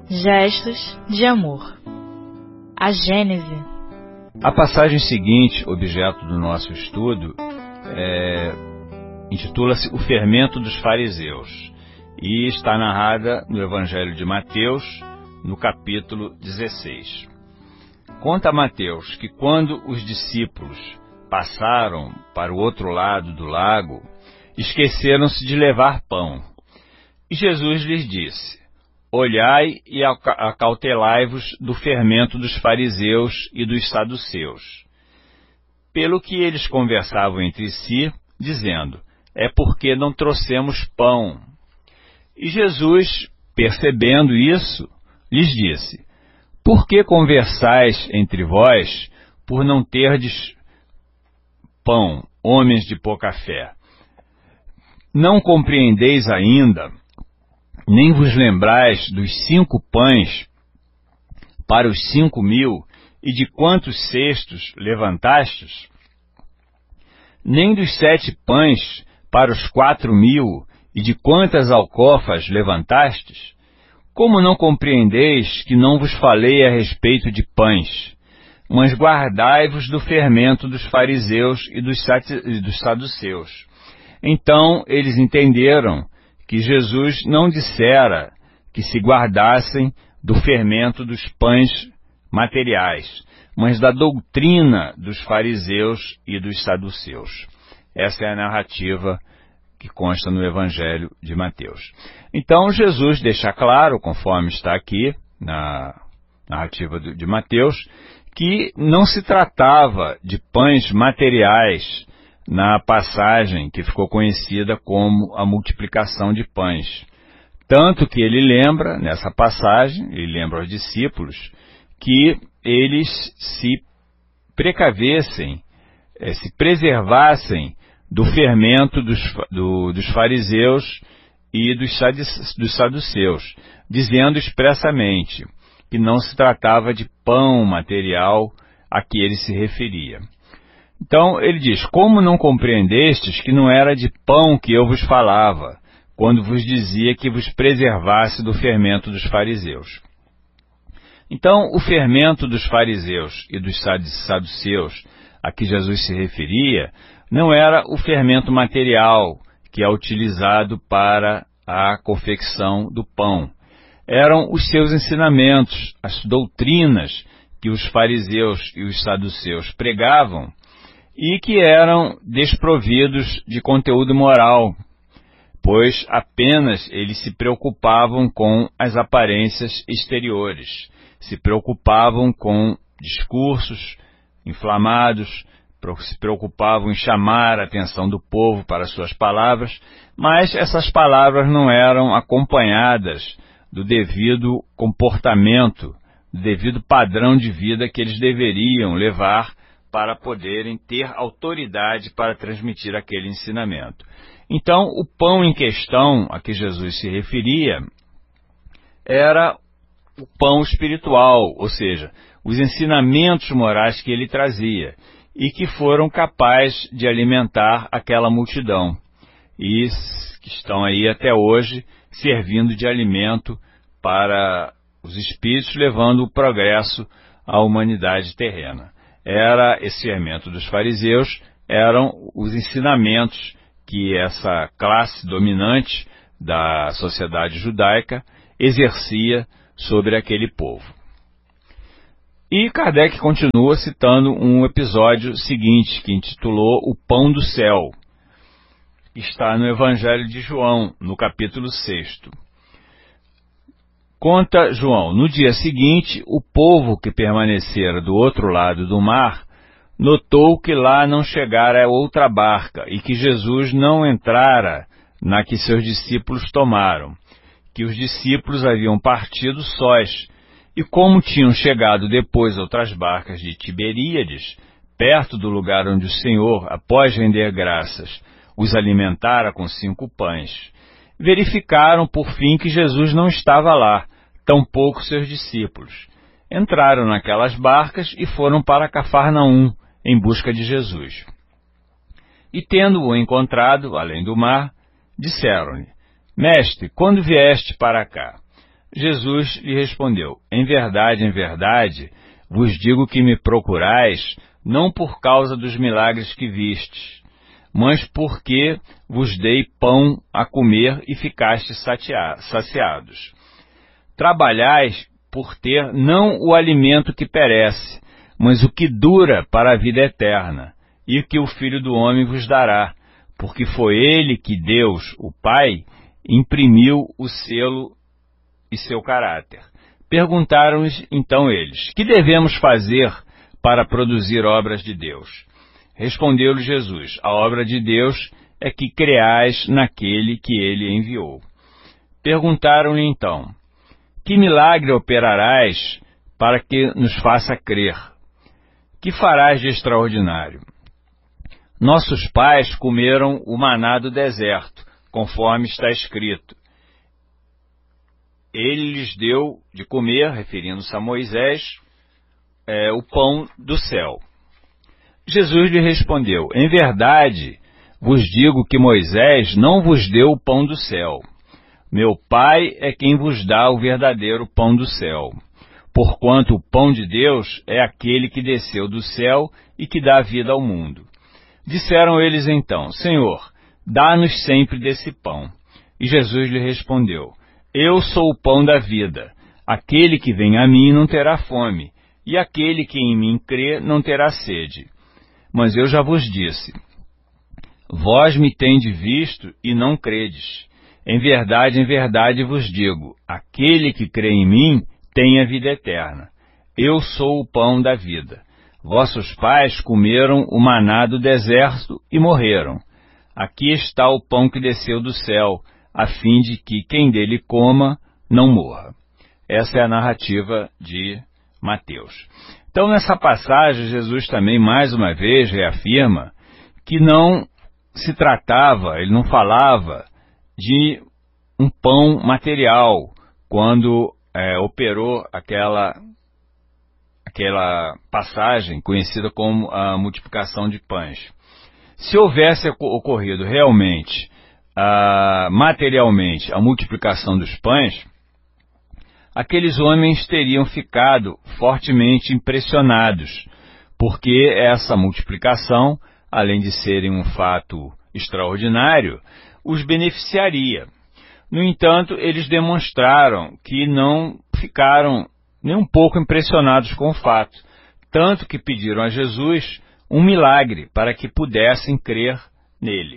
Gestos de amor. A Gênese. A passagem seguinte, objeto do nosso estudo, intitula-se O Fermento dos Fariseus e está narrada no Evangelho de Mateus, no capítulo 16. Conta Mateus que quando os discípulos passaram para o outro lado do lago, esqueceram-se de levar pão. E Jesus lhes disse: Olhai e acautelai-vos do fermento dos fariseus e dos saduceus. Pelo que eles conversavam entre si, dizendo: É porque não trouxemos pão. E Jesus, percebendo isso, lhes disse: Por que conversais entre vós, por não terdes pão, homens de pouca fé? Não compreendeis ainda, nem vos lembrais dos 5 pães para os 5.000 e de quantos cestos levantastes? Nem dos 7 pães para os 4.000 e de quantas alcofas levantastes? Como não compreendeis que não vos falei a respeito de pães, mas guardai-vos do fermento dos fariseus e dos saduceus? Então eles entenderam que Jesus não dissera que se guardassem do fermento dos pães materiais, mas da doutrina dos fariseus e dos saduceus. Essa é a narrativa que consta no Evangelho de Mateus. Então Jesus deixa claro, conforme está aqui na narrativa de Mateus, que não se tratava de pães materiais na passagem que ficou conhecida como a multiplicação de pães. Tanto que ele lembra, nessa passagem, ele lembra aos discípulos, que eles se precavessem, se preservassem do fermento dos fariseus e dos saduceus, dizendo expressamente que não se tratava de pão material a que ele se referia. Então ele diz: Como não compreendestes que não era de pão que eu vos falava, quando vos dizia que vos preservasse do fermento dos fariseus? Então o fermento dos fariseus e dos saduceus a que Jesus se referia não era o fermento material que é utilizado para a confecção do pão. Eram os seus ensinamentos, as doutrinas que os fariseus e os saduceus pregavam e que eram desprovidos de conteúdo moral, pois apenas eles se preocupavam com as aparências exteriores, se preocupavam com discursos inflamados, se preocupavam em chamar a atenção do povo para suas palavras, mas essas palavras não eram acompanhadas do devido comportamento, do devido padrão de vida que eles deveriam levar para poderem ter autoridade para transmitir aquele ensinamento. Então, o pão em questão a que Jesus se referia era o pão espiritual, ou seja, os ensinamentos morais que ele trazia e que foram capazes de alimentar aquela multidão e que estão aí até hoje servindo de alimento para os espíritos, levando o progresso à humanidade terrena. Era esse fermento dos fariseus, eram os ensinamentos que essa classe dominante da sociedade judaica exercia sobre aquele povo. E Kardec continua citando um episódio seguinte, que intitulou O Pão do Céu. Está no Evangelho de João, no capítulo 6. Conta João: No dia seguinte, o povo que permanecera do outro lado do mar notou que lá não chegara outra barca e que Jesus não entrara na que seus discípulos tomaram, que os discípulos haviam partido sós, e como tinham chegado depois outras barcas de Tiberíades, perto do lugar onde o Senhor, após render graças, os alimentara com 5 pães, verificaram por fim que Jesus não estava lá, tampouco seus discípulos. Entraram naquelas barcas e foram para Cafarnaum, em busca de Jesus. E tendo-o encontrado, além do mar, disseram-lhe: Mestre, quando vieste para cá? Jesus lhe respondeu: em verdade, vos digo que me procurais, não por causa dos milagres que vistes, mas porque vos dei pão a comer e ficastes saciados. Trabalhais por ter não o alimento que perece, mas o que dura para a vida eterna, e que o Filho do Homem vos dará, porque foi ele que Deus, o Pai, imprimiu o selo e seu caráter. Perguntaram-lhes então eles: que devemos fazer para produzir obras de Deus? Respondeu-lhe Jesus: a obra de Deus é que creais naquele que ele enviou. Perguntaram-lhe então: que milagre operarás para que nos faça crer? Que farás de extraordinário? Nossos pais comeram o maná do deserto, conforme está escrito. Ele lhes deu de comer, referindo-se a Moisés, o pão do céu. Jesus lhe respondeu: em verdade vos digo que Moisés não vos deu o pão do céu. Meu Pai é quem vos dá o verdadeiro pão do céu. Porquanto o pão de Deus é aquele que desceu do céu e que dá vida ao mundo. Disseram eles então: Senhor, dá-nos sempre desse pão. E Jesus lhe respondeu: eu sou o pão da vida. Aquele que vem a mim não terá fome, e aquele que em mim crê não terá sede. Mas eu já vos disse: vós me tendes visto e não credes. Em verdade vos digo: aquele que crê em mim tem a vida eterna. Eu sou o pão da vida. Vossos pais comeram o maná do deserto e morreram. Aqui está o pão que desceu do céu, a fim de que quem dele coma não morra. Essa é a narrativa de Mateus. Então, nessa passagem, Jesus também, mais uma vez, reafirma que não se tratava, ele não falava de um pão material, quando operou aquela passagem conhecida como a multiplicação de pães. Se houvesse ocorrido realmente, materialmente, a multiplicação dos pães, aqueles homens teriam ficado fortemente impressionados, porque essa multiplicação, além de serem um fato extraordinário, os beneficiaria. No entanto, eles demonstraram que não ficaram nem um pouco impressionados com o fato, tanto que pediram a Jesus um milagre para que pudessem crer nele.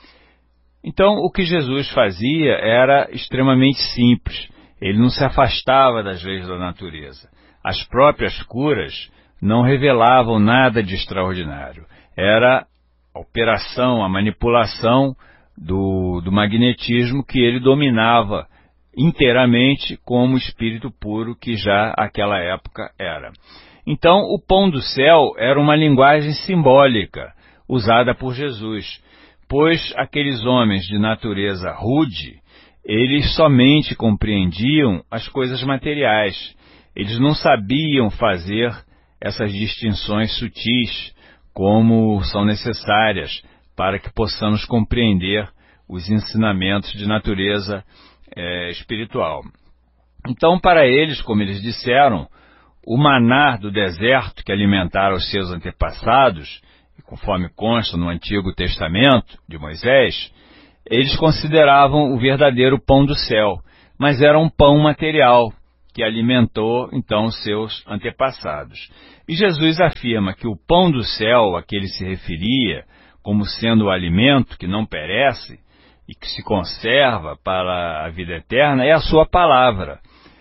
Então, o que Jesus fazia era extremamente simples. Ele não se afastava das leis da natureza. As próprias curas não revelavam nada de extraordinário. Era a operação, a manipulação do magnetismo que ele dominava inteiramente como espírito puro que já naquela época era. Então, o pão do céu era uma linguagem simbólica usada por Jesus, pois aqueles homens de natureza rude, eles somente compreendiam as coisas materiais. Eles não sabiam fazer essas distinções sutis como são necessárias para que possamos compreender os ensinamentos de natureza espiritual. Então, para eles, como eles disseram, o maná do deserto que alimentara os seus antepassados, conforme consta no Antigo Testamento de Moisés, eles consideravam o verdadeiro pão do céu, mas era um pão material que alimentou, então, os seus antepassados. E Jesus afirma que o pão do céu a que ele se referia, como sendo o alimento que não perece e que se conserva para a vida eterna, é a sua palavra.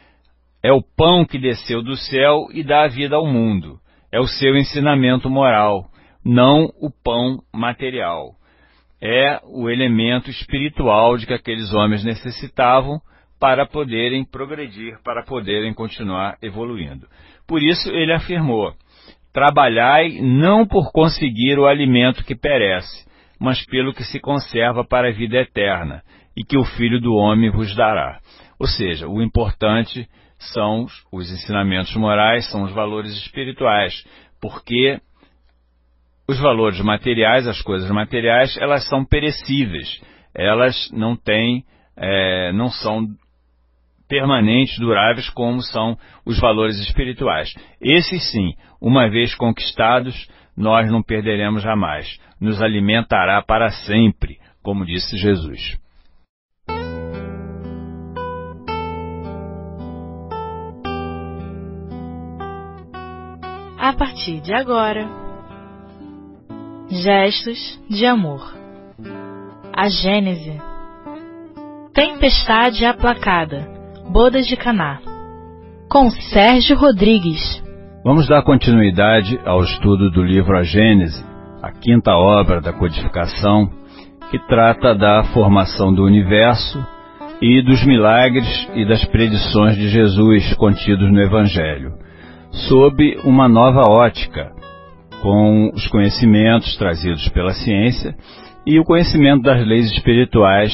É o pão que desceu do céu e dá a vida ao mundo. É o seu ensinamento moral, não o pão material. É o elemento espiritual de que aqueles homens necessitavam para poderem progredir, para poderem continuar evoluindo. Por isso ele afirmou: trabalhai não por conseguir o alimento que perece, mas pelo que se conserva para a vida eterna, e que o Filho do Homem vos dará. Ou seja, o importante são os ensinamentos morais, são os valores espirituais, porque os valores materiais, as coisas materiais, elas são perecíveis, elas não são permanentes, duráveis, como são os valores espirituais. Esses sim, uma vez conquistados, nós não perderemos jamais. Nos alimentará para sempre, como disse Jesus. A partir de agora, Gestos de Amor. A Gênese. Tempestade aplacada. Bodas de Caná. Com Sérgio Rodrigues. Vamos dar continuidade ao estudo do livro A Gênese, a quinta obra da codificação, que trata da formação do universo e dos milagres e das predições de Jesus contidos no Evangelho, sob uma nova ótica, com os conhecimentos trazidos pela ciência e o conhecimento das leis espirituais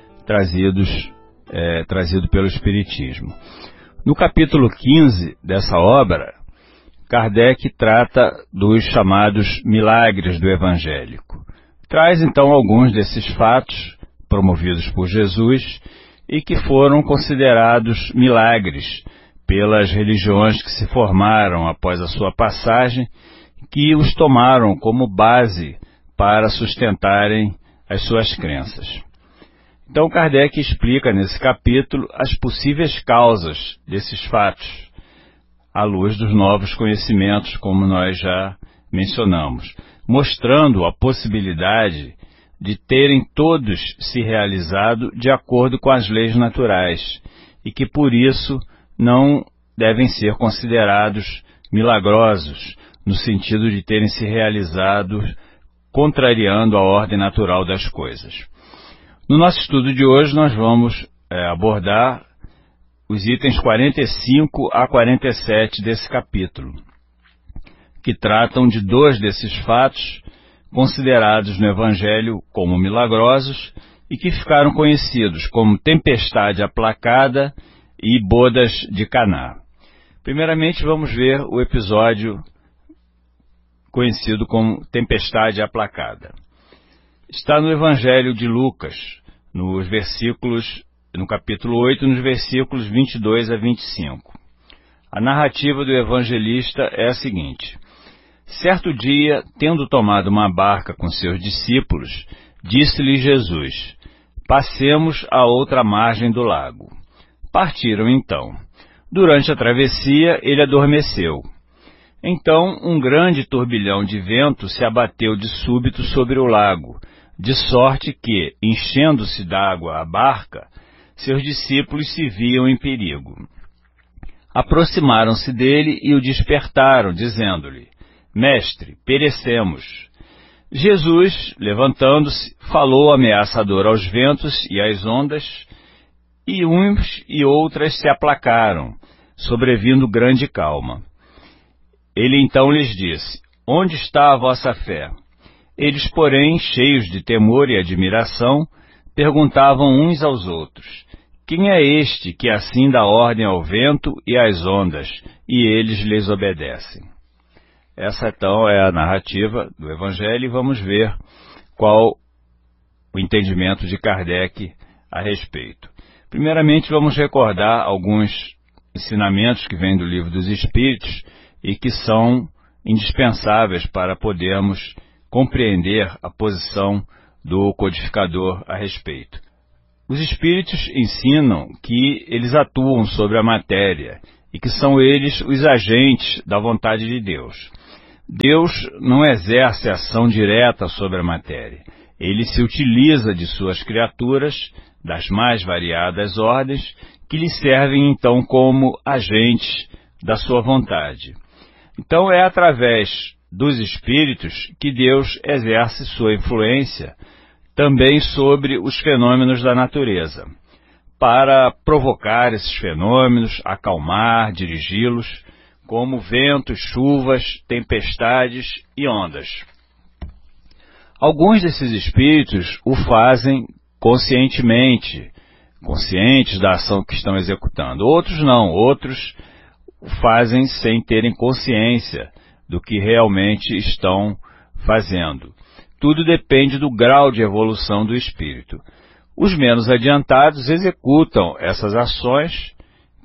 trazido pelo Espiritismo. No capítulo 15 dessa obra, Kardec trata dos chamados milagres do evangélico. Traz então alguns desses fatos promovidos por Jesus e que foram considerados milagres pelas religiões que se formaram após a sua passagem, que os tomaram como base para sustentarem as suas crenças. Então Kardec explica nesse capítulo as possíveis causas desses fatos, à luz dos novos conhecimentos, como nós já mencionamos, mostrando a possibilidade de terem todos se realizado de acordo com as leis naturais e que, por isso, não devem ser considerados milagrosos, no sentido de terem se realizado contrariando a ordem natural das coisas. No nosso estudo de hoje, nós vamos abordar os itens 45 a 47 desse capítulo, que tratam de dois desses fatos considerados no Evangelho como milagrosos e que ficaram conhecidos como tempestade aplacada e bodas de Caná. Primeiramente, vamos ver o episódio conhecido como tempestade aplacada. Está no Evangelho de Lucas, no capítulo 8, nos versículos 22 a 25. A narrativa do evangelista é a seguinte: certo dia, tendo tomado uma barca com seus discípulos, disse-lhe Jesus: passemos à outra margem do lago. Partiram então. Durante a travessia, ele adormeceu. Então, um grande turbilhão de vento se abateu de súbito sobre o lago, de sorte que, enchendo-se d'água a barca, seus discípulos se viam em perigo. Aproximaram-se dele e o despertaram, dizendo-lhe: Mestre, perecemos. Jesus, levantando-se, falou ameaçador aos ventos e às ondas, e uns e outras se aplacaram, sobrevindo grande calma. Ele então lhes disse: onde está a vossa fé? Eles, porém, cheios de temor e admiração, perguntavam uns aos outros: quem é este que assim dá ordem ao vento e às ondas, e eles lhes obedecem? Essa, então, é a narrativa do Evangelho, e vamos ver qual o entendimento de Kardec a respeito. Primeiramente, vamos recordar alguns ensinamentos que vêm do Livro dos Espíritos e que são indispensáveis para podermos compreender a posição do codificador a respeito. Os Espíritos ensinam que eles atuam sobre a matéria e que são eles os agentes da vontade de Deus. Deus não exerce ação direta sobre a matéria. Ele se utiliza de suas criaturas, das mais variadas ordens, que lhe servem então como agentes da sua vontade. Então é através dos espíritos que Deus exerce sua influência também sobre os fenômenos da natureza, para provocar esses fenômenos, acalmar, dirigi-los, como ventos, chuvas, tempestades e ondas. Alguns desses espíritos o fazem conscientemente, conscientes da ação que estão executando. Outros não, outros o fazem sem terem consciência do que realmente estão fazendo. Tudo depende do grau de evolução do espírito. Os menos adiantados executam essas ações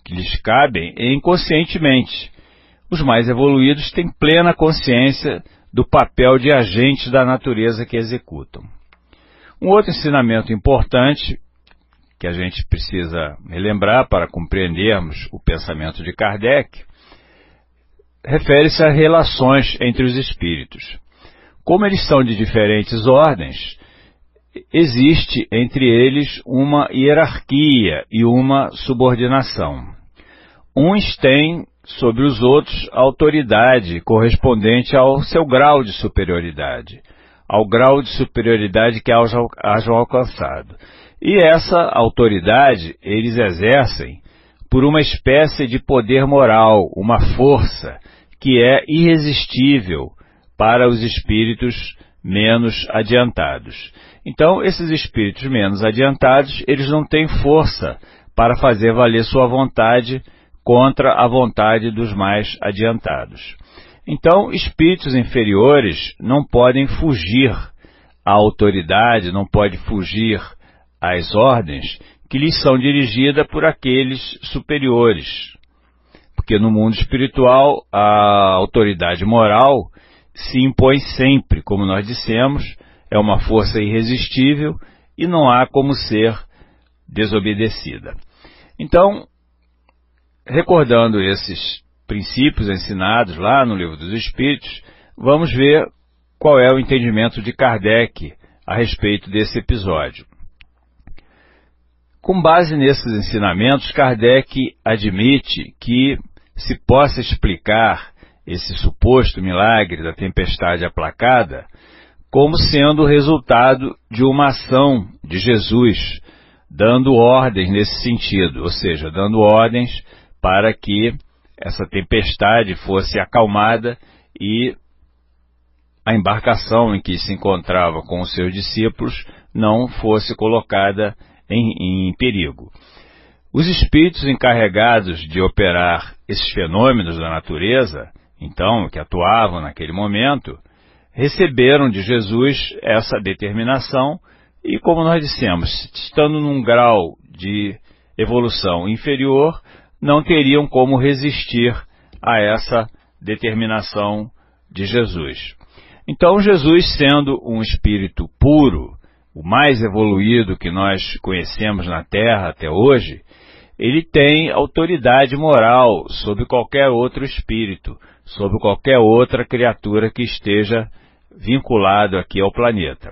que lhes cabem inconscientemente. Os mais evoluídos têm plena consciência do papel de agentes da natureza que executam. Um outro ensinamento importante que a gente precisa relembrar para compreendermos o pensamento de Kardec refere-se a relações entre os espíritos. Como eles são de diferentes ordens, existe entre eles uma hierarquia e uma subordinação. Uns têm sobre os outros autoridade correspondente ao seu grau de superioridade, ao grau de superioridade que hajam alcançado. E essa autoridade eles exercem por uma espécie de poder moral, uma força que é irresistível para os espíritos menos adiantados. Então, esses espíritos menos adiantados, eles não têm força para fazer valer sua vontade contra a vontade dos mais adiantados. Então, espíritos inferiores não podem fugir à autoridade, não podem fugir às ordens que lhes são dirigidas por aqueles superiores. Porque no mundo espiritual, a autoridade moral se impõe sempre, como nós dissemos, é uma força irresistível e não há como ser desobedecida. Então, recordando esses princípios ensinados lá no Livro dos Espíritos, vamos ver qual é o entendimento de Kardec a respeito desse episódio. Com base nesses ensinamentos, Kardec admite que se possa explicar esse suposto milagre da tempestade aplacada como sendo o resultado de uma ação de Jesus, dando ordens nesse sentido, ou seja, dando ordens para que essa tempestade fosse acalmada e a embarcação em que se encontrava com os seus discípulos não fosse colocada em perigo. Os espíritos encarregados de operar esses fenômenos da natureza, então, que atuavam naquele momento, receberam de Jesus essa determinação e, como nós dissemos, estando num grau de evolução inferior, não teriam como resistir a essa determinação de Jesus. Então, Jesus, sendo um espírito puro, o mais evoluído que nós conhecemos na Terra até hoje, ele tem autoridade moral sobre qualquer outro espírito, sobre qualquer outra criatura que esteja vinculado aqui ao planeta.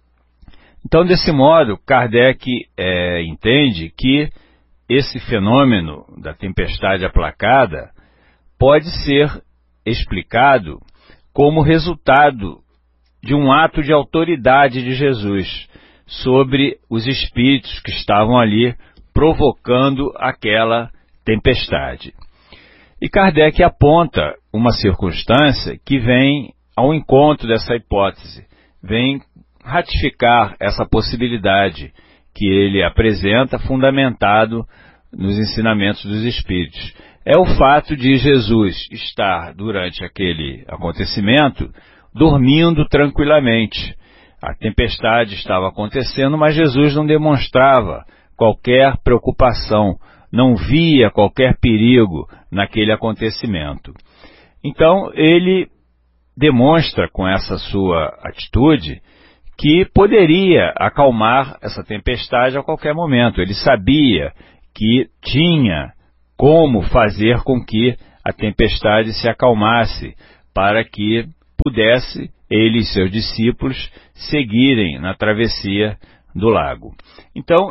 Então, desse modo, Kardec entende que esse fenômeno da tempestade aplacada pode ser explicado como resultado de um ato de autoridade de Jesus sobre os espíritos que estavam ali provocando aquela tempestade. E Kardec aponta uma circunstância que vem ao encontro dessa hipótese, vem ratificar essa possibilidade que ele apresenta fundamentado nos ensinamentos dos Espíritos. É o fato de Jesus estar, durante aquele acontecimento, dormindo tranquilamente. A tempestade estava acontecendo, mas Jesus não demonstrava qualquer preocupação, não via qualquer perigo naquele acontecimento. Então, ele demonstra com essa sua atitude que poderia acalmar essa tempestade a qualquer momento. Ele sabia que tinha como fazer com que a tempestade se acalmasse, para que pudesse ele e seus discípulos seguirem na travessia do lago. Então,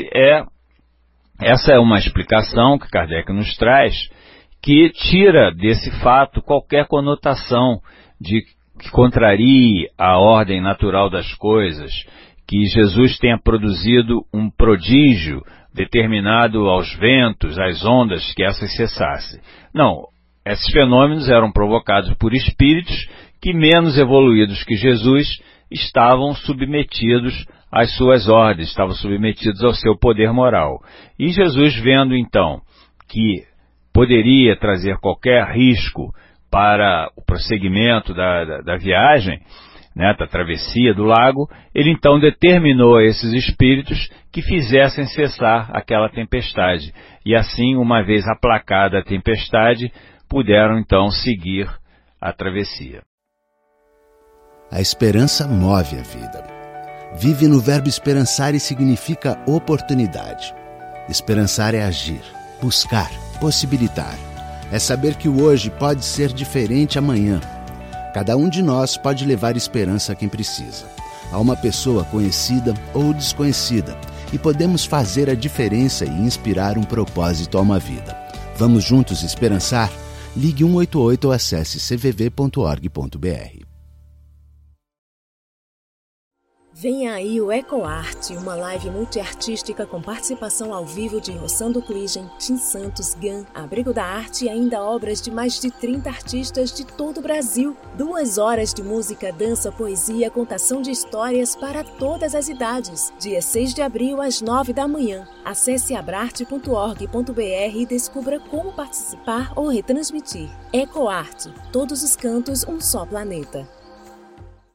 essa é uma explicação que Kardec nos traz, que tira desse fato qualquer conotação de que contrarie a ordem natural das coisas, que Jesus tenha produzido um prodígio determinado aos ventos, às ondas, que essas cessassem. Não, esses fenômenos eram provocados por espíritos que, menos evoluídos que Jesus, estavam submetidos às suas ordens, estavam submetidos ao seu poder moral. E Jesus, vendo então que poderia trazer qualquer risco para o prosseguimento da viagem, né, da travessia do lago, ele então determinou a esses espíritos que fizessem cessar aquela tempestade. E assim, uma vez aplacada a tempestade, puderam então seguir a travessia. A esperança move a vida. Vive no verbo esperançar e significa oportunidade. Esperançar é agir, buscar, possibilitar. É saber que o hoje pode ser diferente amanhã. Cada um de nós pode levar esperança a quem precisa, a uma pessoa conhecida ou desconhecida, e podemos fazer a diferença e inspirar um propósito a uma vida. Vamos juntos esperançar? Ligue 188 ou acesse cvv.org.br. Venha aí o EcoArte, uma live multiartística com participação ao vivo de Rossando Cligem, Tim Santos, GAN, Abrigo da Arte e ainda obras de mais de 30 artistas de todo o Brasil. 2 horas de música, dança, poesia, contação de histórias para todas as idades. Dia 6 de abril, às 9 da manhã. Acesse abrarte.org.br e descubra como participar ou retransmitir. EcoArte, todos os cantos, um só planeta.